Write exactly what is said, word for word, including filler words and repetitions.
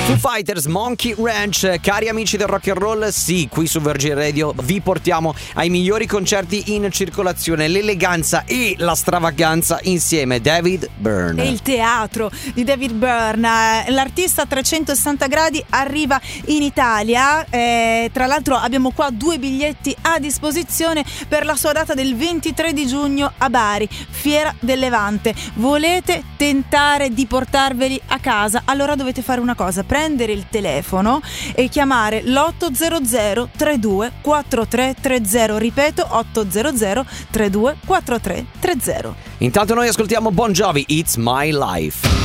Foo Fighters, Monkey Ranch. Cari amici del rock and roll, sì, qui su Virgin Radio vi portiamo ai migliori concerti in circolazione, l'eleganza e la stravaganza insieme. David Byrne. E il teatro di David Byrne, l'artista a trecentosessanta gradi, arriva in Italia. Eh, tra l'altro abbiamo qua due biglietti a disposizione per la sua data del ventitré di giugno a Bari, Fiera del Levante. Volete tentare di portarveli a casa? Allora dovete fare una cosa: prendere il telefono e chiamare l'otto zero zero tre due quattro tre tre zero. Ripeto, otto zero zero tre due quattro tre tre zero. Intanto noi ascoltiamo Bon Jovi, It's My Life.